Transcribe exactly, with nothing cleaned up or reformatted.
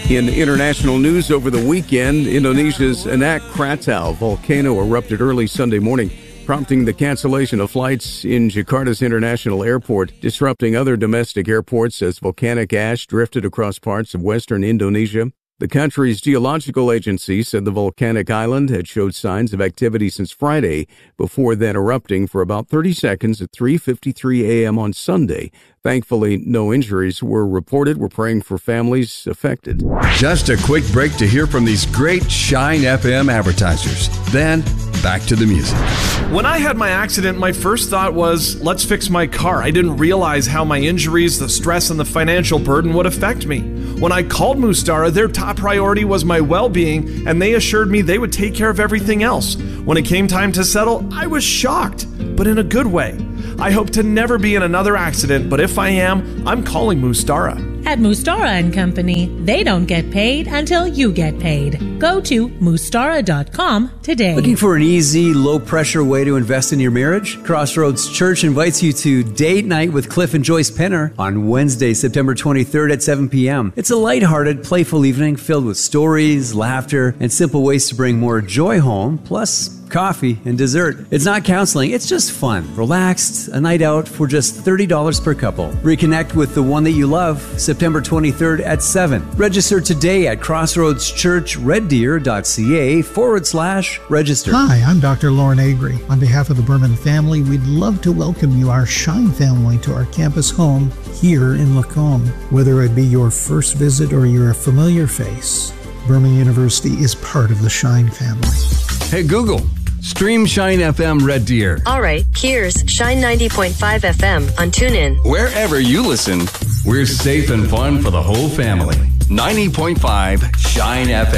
In international news over the weekend, Indonesia's Anak Krakatau volcano erupted early Sunday morning, prompting the cancellation of flights in Jakarta's international airport, disrupting other domestic airports as volcanic ash drifted across parts of western Indonesia. The country's geological agency said the volcanic island had showed signs of activity since Friday, before then erupting for about thirty seconds at three fifty-three a.m. on Sunday. Thankfully, no injuries were reported. We're praying for families affected. Just a quick break to hear from these great Shine F M advertisers. Then, back to the music. When I had my accident, my first thought was, let's fix my car. I didn't realize how my injuries, the stress, and the financial burden would affect me. When I called Mustara, their top priority was my well-being, and they assured me they would take care of everything else. When it came time to settle, I was shocked, but in a good way. I hope to never be in another accident, but if I am, I'm calling Mustara. At Mustara and Company, they don't get paid until you get paid. Go to mustara dot com today. Looking for an easy, low-pressure way to invest in your marriage? Crossroads Church invites you to Date Night with Cliff and Joyce Penner on Wednesday, September twenty-third at seven p.m. It's a lighthearted, playful evening filled with stories, laughter, and simple ways to bring more joy home, plus coffee and dessert. It's not counseling, it's just fun, relaxed, a night out for just thirty dollars per couple. Reconnect with the one that you love, September twenty-third at seven. Register today at crossroads church red deer dot c a forward slash register. Hi, I'm Doctor Lauren Agri. On behalf of the Berman family, we'd love to welcome you, our Shine family, to our campus home here in Lacombe. Whether it be your first visit or you're a familiar face, Berman University is part of the Shine family. Hey, Google, stream Shine F M Red Deer. All right, here's Shine ninety point five F M on TuneIn. Wherever you listen, we're safe and fun for the whole family. ninety point five Shine F M.